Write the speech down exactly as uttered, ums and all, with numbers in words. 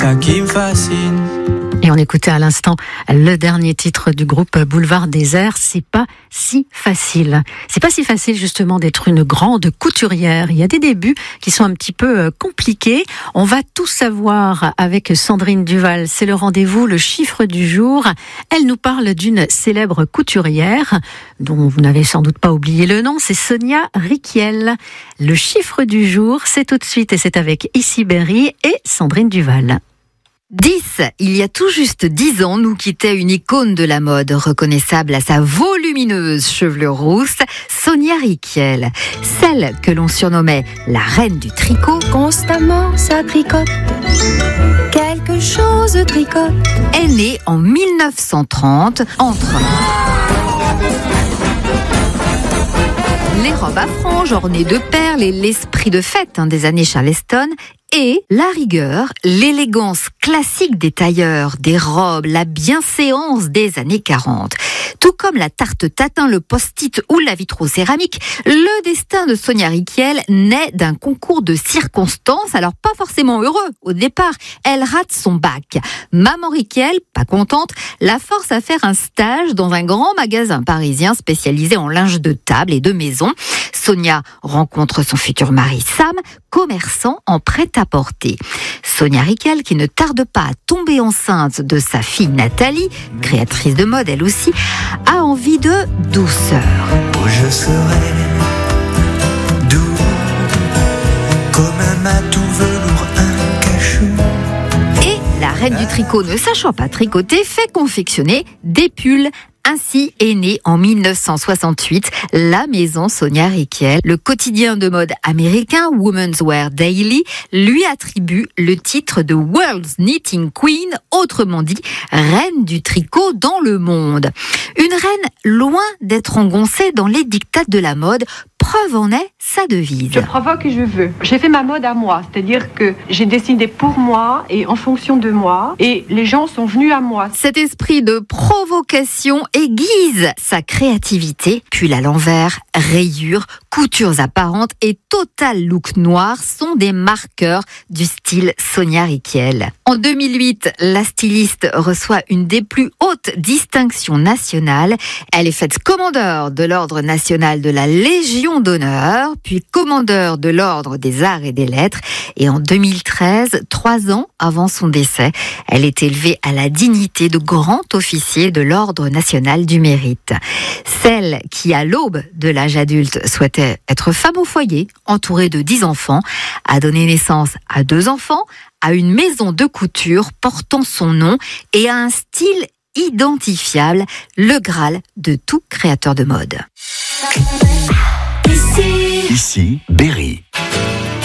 cas qui me fascine. Et on écoutait à l'instant le dernier titre du groupe Boulevard Désert, C'est pas si facile. C'est pas si facile justement d'être une grande couturière. Il y a des débuts qui sont un petit peu compliqués. On va tout savoir avec Sandrine Duval. C'est le rendez-vous, le chiffre du jour. Elle nous parle d'une célèbre couturière dont vous n'avez sans doute pas oublié le nom. C'est Sonia Rykiel. Le chiffre du jour, c'est tout de suite et c'est avec Issy Berry et Sandrine Duval. dix. Il y a tout juste dix ans, nous quittait une icône de la mode, reconnaissable à sa volumineuse chevelure rousse, Sonia Rykiel. Celle que l'on surnommait la reine du tricot. Constamment ça tricote, quelque chose tricote. Est née en mille neuf cent trente entre les robes à franges ornées de perles et l'esprit de fête hein, des années Charleston, et la rigueur, l'élégance classique des tailleurs, des robes, la bienséance des années quarante. Tout comme la tarte tatin, le post-it ou la vitrocéramique, le destin de Sonia Rykiel naît d'un concours de circonstances, alors pas forcément heureux au départ. Elle rate son bac. Maman Rykiel, pas contente, la force à faire un stage dans un grand magasin parisien spécialisé en linge de table et de maison. Sonia rencontre son futur mari Sam, commerçant en prêt-à-porter. Sonia Rykiel, qui ne tarde pas à tomber enceinte de sa fille Nathalie, créatrice de mode elle aussi, a envie de douceur. Où je serai doux, comme un matou velours, un cachou. Et la reine du tricot, ne sachant pas tricoter, fait confectionner des pulls. Ainsi est née en mille neuf cent soixante-huit la maison Sonia Rykiel. Le quotidien de mode américain Women's Wear Daily lui attribue le titre de World's Knitting Queen, autrement dit reine du tricot dans le monde. Une reine loin d'être engoncée dans les dictats de la mode. Preuve en est sa devise. Je provoque et je veux. J'ai fait ma mode à moi, c'est-à-dire que j'ai décidé pour moi et en fonction de moi, et les gens sont venus à moi. Cet esprit de provocation aiguise sa créativité. Pull à l'envers, rayures, coutures apparentes et total look noir sont des marqueurs du style Sonia Rykiel. En deux mille huit, la styliste reçoit une des plus hautes distinctions nationales. Elle est faite commandeur de l'Ordre national de la Légion d'honneur, puis commandeur de l'Ordre des Arts et des Lettres. Et en deux mille treize, trois ans avant son décès, elle est élevée à la dignité de grand officier de l'Ordre national du mérite. Celle qui, à l'aube de l'âge adulte, souhaitait être femme au foyer, entourée de dix enfants, a donné naissance à deux enfants, à une maison de couture portant son nom et à un style identifiable, le Graal de tout créateur de mode. Ici, Ici,